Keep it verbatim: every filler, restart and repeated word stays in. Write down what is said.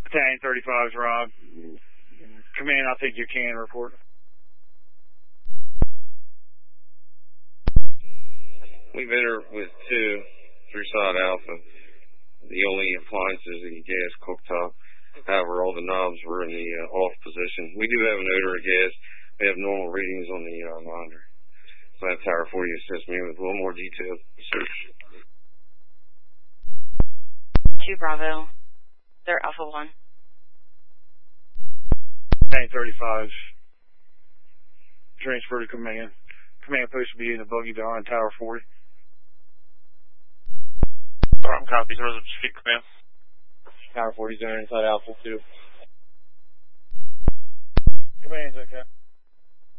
Battalion thirty-five is Rob. Command, I'll take your can report. We've entered with two through side alpha. The only appliances is the gas cooktop. However, all the knobs were in the uh, off position. We do have an odor of gas. We have normal readings on the uh, monitor. So I have Tower forty assist me with a little more detailed research. two Bravo. They're Alpha one. Battalion thirty-five. Transfer to command. Command post will be in the buggy behind Tower forty. Alright, copies. Where's the street command? Tower forty zone inside Alpha two. Command's okay.